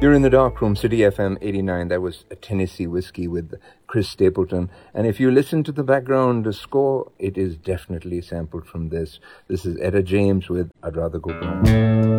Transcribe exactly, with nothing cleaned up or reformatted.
You're in the dark room, City F M eighty-nine. That was a Tennessee Whiskey with Chris Stapleton. And if you listen to the background, the score, it is definitely sampled from this. This is Etta James with I'd Rather Go Blind.